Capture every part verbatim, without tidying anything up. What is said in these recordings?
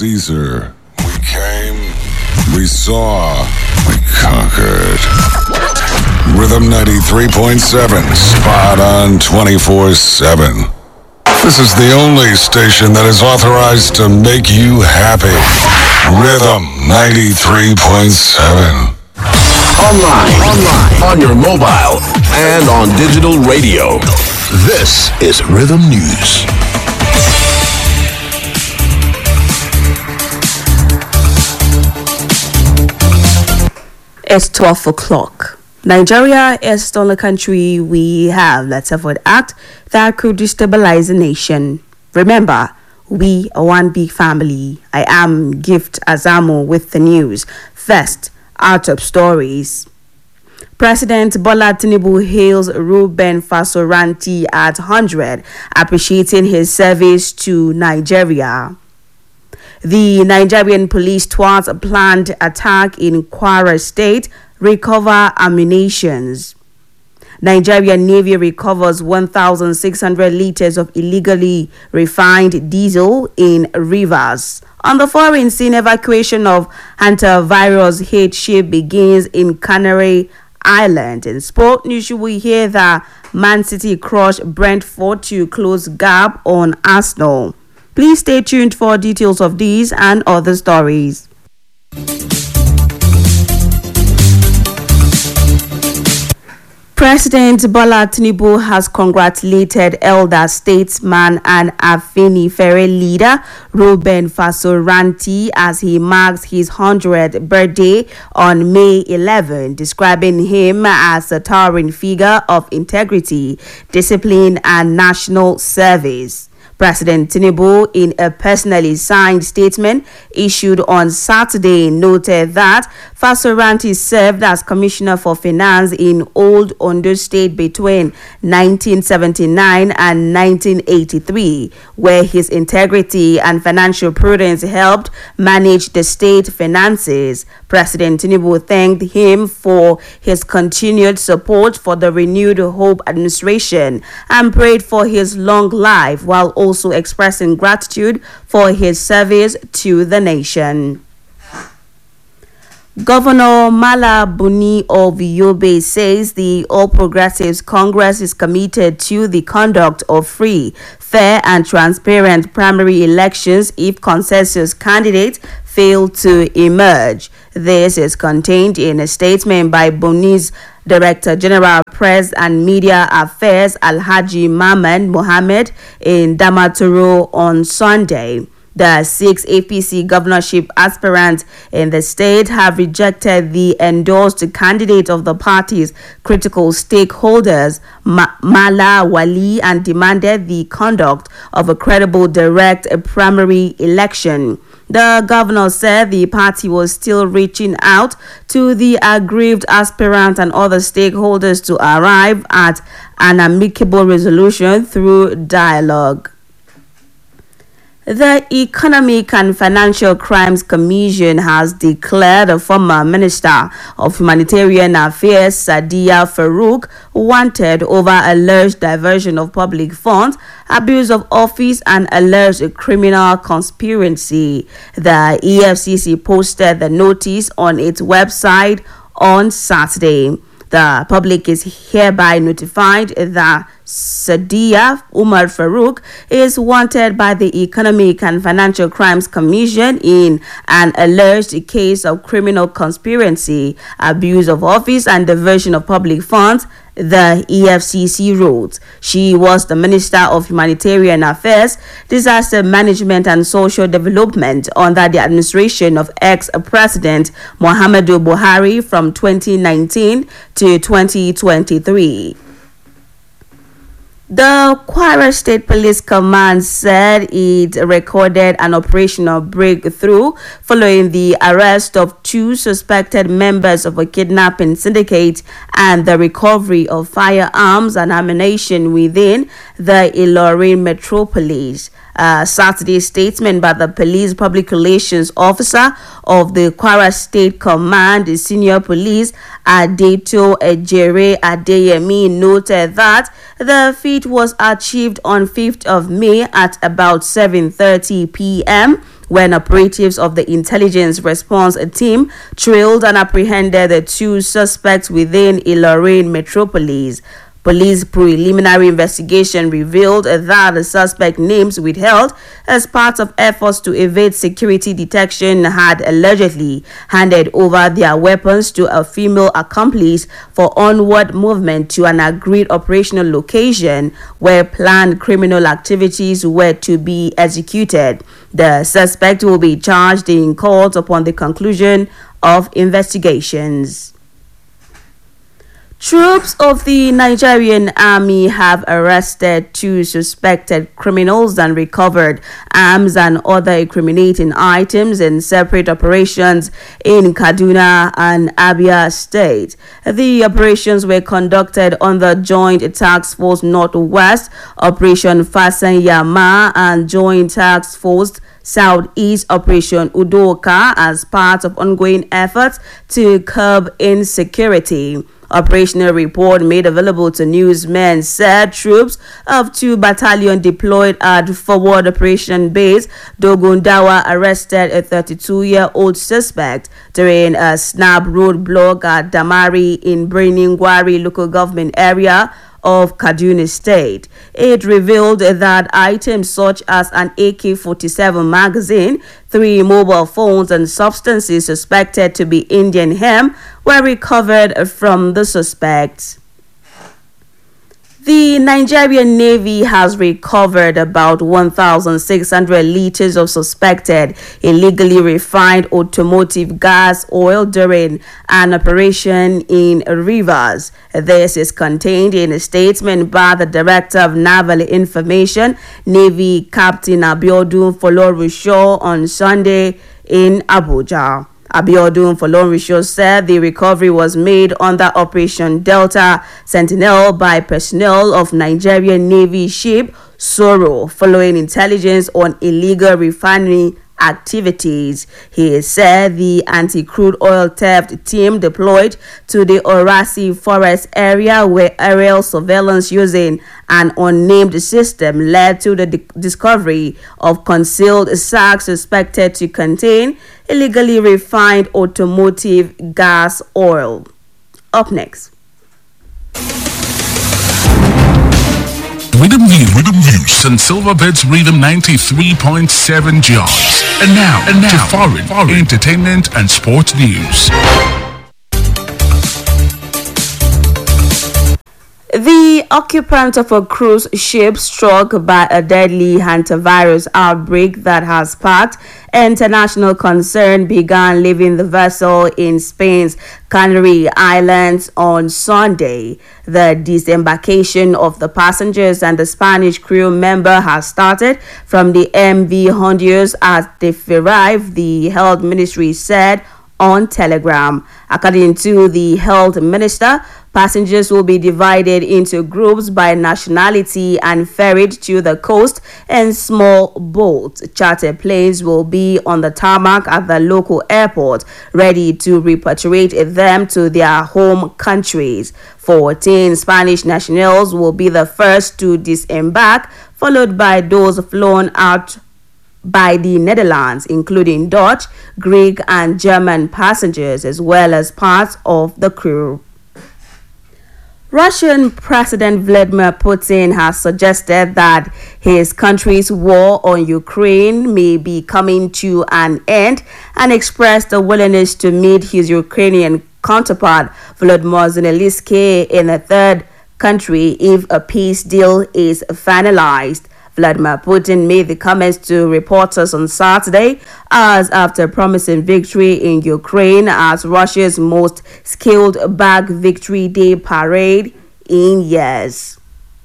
Caesar. We came, we saw, we conquered. Rhythm ninety-three point seven, spot on twenty-four seven. This is the only station that is authorized to make you happy. Rhythm ninety-three point seven. Online, online, on your mobile, and on digital radio. This is Rhythm News. It's twelve o'clock. Nigeria is the only country we have that's ever act that could destabilize the nation. Remember, we are one big family. I am Gift Azamo with the news. First, our top stories. President Bola Tinubu hails Ruben Fasoranti at one hundred, appreciating his service to Nigeria. The Nigerian police thwart a planned attack in Kwara State, recover ammunitions. Nigerian Navy recovers one thousand six hundred liters of illegally refined diesel in rivers. On the foreign scene, evacuation of hantavirus hit ship begins in Canary Island. In sport news, we hear that Man City crushed Brentford to close gap on Arsenal. Please stay tuned for details of these and other stories. President Bola Tinubu has congratulated elder statesman and Afenifere leader Ruben Fasoranti as he marks his one hundredth birthday on May eleventh, describing him as a towering figure of integrity, discipline, and national service. President Tinubu, in a personally signed statement issued on Saturday, noted that Fasoranti served as Commissioner for Finance in Old Ondo State between nineteen seventy-nine and nineteen eighty-three, where his integrity and financial prudence helped manage the state finances. President Tinubu thanked him for his continued support for the Renewed Hope administration and prayed for his long life, while also expressing gratitude for his service to the nation. Governor Mala Buni of Yobe says the All Progressives Congress is committed to the conduct of free, fair, and transparent primary elections if consensus candidates fail to emerge. This is contained in a statement by Buni's Director General Press and Media Affairs Alhaji Maman Mohammed in Damaturu on Sunday. The six A P C governorship aspirants in the state have rejected the endorsed candidate of the party's critical stakeholders, Ma- Mala Wali, and demanded the conduct of a credible direct primary election. The governor said the party was still reaching out to the aggrieved aspirant and other stakeholders to arrive at an amicable resolution through dialogue. The Economic and Financial Crimes Commission has declared the former Minister of Humanitarian Affairs, Sadiya Farouk, wanted over alleged diversion of public funds, abuse of office, and alleged criminal conspiracy. The E F C C posted the notice on its website on Saturday. The public is hereby notified that Sadiya Umar Farouk is wanted by the Economic and Financial Crimes Commission in an alleged case of criminal conspiracy, abuse of office, and diversion of public funds, the E F C C wrote. She was the Minister of Humanitarian Affairs, Disaster Management and Social Development under the administration of ex-President Muhammadu Buhari from twenty nineteen to twenty twenty-three. The Kwara State Police Command said it recorded an operational breakthrough following the arrest of two suspected members of a kidnapping syndicate and the recovery of firearms and ammunition within the Ilorin metropolis. A Saturday statement by the police public relations officer of the Kwara State Command, the senior police Adeto Ejere Adeyemi, noted that the feat was achieved on fifth of May at about seven thirty p.m. when operatives of the Intelligence Response Team trailed and apprehended the two suspects within Ilorin metropolis. Police preliminary investigation revealed that the suspect names withheld as part of efforts to evade security detection had allegedly handed over their weapons to a female accomplice for onward movement to an agreed operational location where planned criminal activities were to be executed. The suspect will be charged in court upon the conclusion of investigations. Troops of the Nigerian Army have arrested two suspected criminals and recovered arms and other incriminating items in separate operations in Kaduna and Abia State. The operations were conducted under Joint Task Force Northwest, Operation Fasten Yama, and Joint Task Force Southeast Operation Udoka as part of ongoing efforts to curb insecurity. Operational report made available to newsmen said troops of two battalions deployed at Forward Operation Base Dogundawa arrested a thirty-two-year-old suspect during a snap roadblock at Damari in Breningwari local government area of Kaduna State. It revealed that items such as an A K forty-seven magazine, three mobile phones, and substances suspected to be Indian hemp were recovered from the suspects. The Nigerian Navy has recovered about one thousand six hundred liters of suspected illegally refined automotive gas oil during an operation in Rivers. This is contained in a statement by the Director of Naval Information, Navy Captain Abiodun Folorunsho, on Sunday in Abuja. Abiodun Folorunsho said the recovery was made under Operation Delta Sentinel by personnel of Nigerian Navy ship Soro following intelligence on illegal refinery activities. He said the anti-crude oil theft team deployed to the Orasi forest area where aerial surveillance using an unnamed system led to the di- discovery of concealed sacks suspected to contain illegally refined automotive gas oil. Up next. Rhythm News, Rhythm News, and Silverbirds Rhythm ninety-three point seven jobs. And now, and now, to foreign, foreign entertainment and sports news. The occupant of a cruise ship struck by a deadly hantavirus outbreak that has sparked international concern began leaving the vessel in Spain's Canary Islands on Sunday. The disembarkation of the passengers and the Spanish crew member has started from the M V Honduras as they arrived, the health ministry said on Telegram. According to the health minister, passengers will be divided into groups by nationality and ferried to the coast in small boats. Charter planes will be on the tarmac at the local airport, ready to repatriate them to their home countries. fourteen Spanish nationals will be the first to disembark, followed by those flown out by the Netherlands, including Dutch, Greek, and German passengers, as well as parts of the crew. Russian President Vladimir Putin has suggested that his country's war on Ukraine may be coming to an end and expressed a willingness to meet his Ukrainian counterpart Volodymyr Zelensky in a third country if a peace deal is finalized. Vladimir Putin made the comments to reporters on Saturday hours after promising victory in Ukraine at Russia's most scaled-back Victory Day parade in years.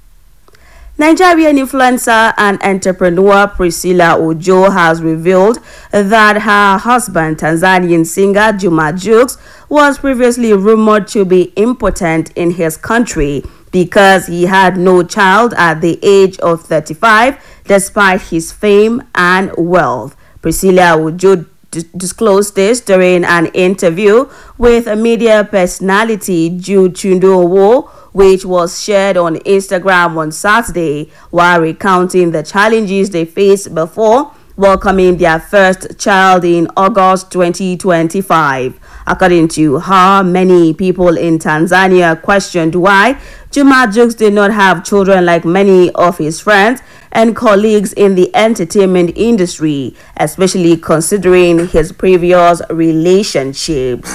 Nigerian influencer and entrepreneur Priscilla Ojo has revealed that her husband, Tanzanian singer Juma Jukes, was previously rumored to be impotent in his country because he had no child at the age of thirty-five, despite his fame and wealth. Priscilla Ojo d- disclosed this during an interview with a media personality, Jude Chundowo, which was shared on Instagram on Saturday, while recounting the challenges they faced before welcoming their first child in August twenty twenty-five. According to her, many people in Tanzania questioned why Juma Jux did not have children like many of his friends and colleagues in the entertainment industry, especially considering his previous relationships.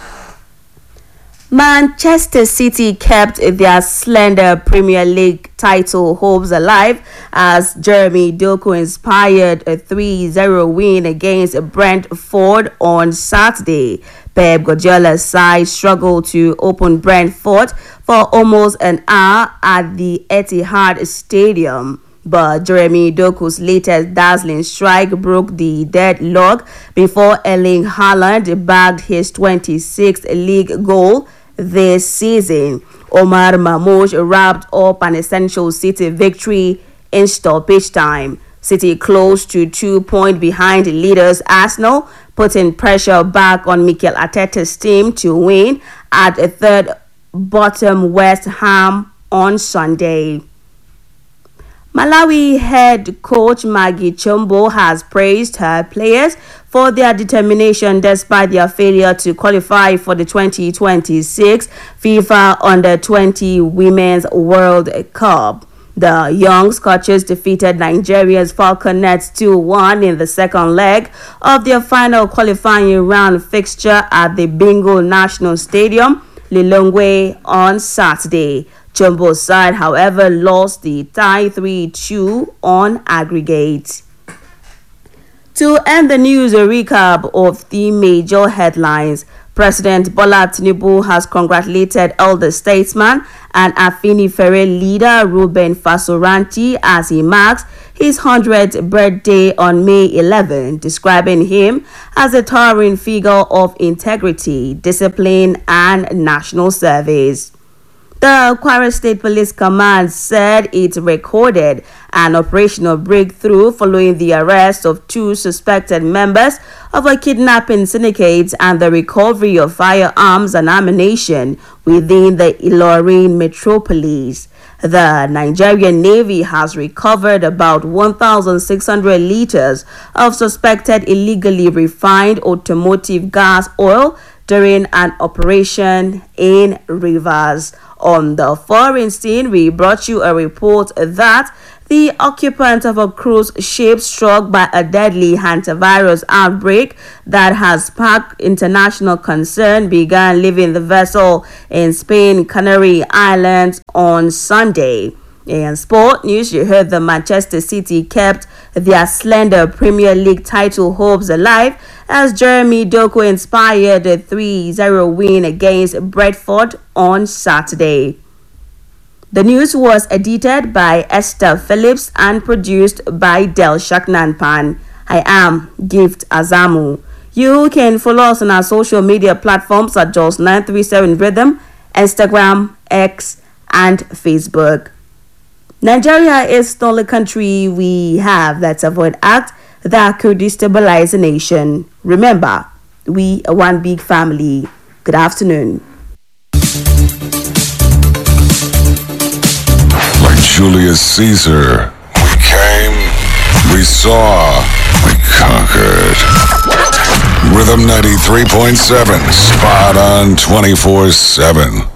Manchester City kept their slender Premier League title hopes alive as Jeremy Doku inspired a three zero win against Brentford on Saturday. Pep Guardiola's side struggled to open Brentford for almost an hour at the Etihad Stadium, but Jeremy Doku's latest dazzling strike broke the deadlock before Erling Haaland bagged his twenty-sixth league goal this season. Omar Mamouche wrapped up an essential City victory in stoppage time. City close to two points behind leaders Arsenal, putting pressure back on Mikel Arteta's team to win at a third bottom West Ham on Sunday. Malawi head coach Maggie Chombo has praised her players for their determination despite their failure to qualify for the twenty twenty-six FIFA Under twenty Women's World Cup. The young Scochers defeated Nigeria's Falconets two one in the second leg of their final qualifying round fixture at the Bingo National Stadium, Lilongwe, on Saturday. Chombo's side, however, lost the tie three two on aggregate. To end the news, a recap of the major headlines. President Bola Tinubu has congratulated elder statesman and Afenifere leader Reuben Fasoranti as he marks his hundredth birthday on May eleventh, describing him as a towering figure of integrity, discipline, and national service. The Kwara State Police Command said it recorded an operational breakthrough following the arrest of two suspected members of a kidnapping syndicate and the recovery of firearms and ammunition within the Ilorin metropolis. The Nigerian Navy has recovered about one thousand six hundred liters of suspected illegally refined automotive gas oil during an operation in Rivers. On the foreign scene, we brought you a report that the occupant of a cruise ship struck by a deadly hantavirus outbreak that has sparked international concern began leaving the vessel in Spain, Canary Islands on Sunday. In sport news, you heard the Manchester City kept their slender Premier League title hopes alive as Jeremy Doku inspired a three zero win against Brentford on Saturday. The news was edited by Esther Phillips and produced by Del Shaknanpan. I am Gift Azamu. You can follow us on our social media platforms at Jos nine three seven Rhythm, Instagram, X, and Facebook. Nigeria is the only country we have that avoid act that could destabilize a nation. Remember, we are one big family. Good afternoon. Like Julius Caesar, we came, we saw, we conquered. Rhythm ninety-three point seven, spot on twenty-four seven.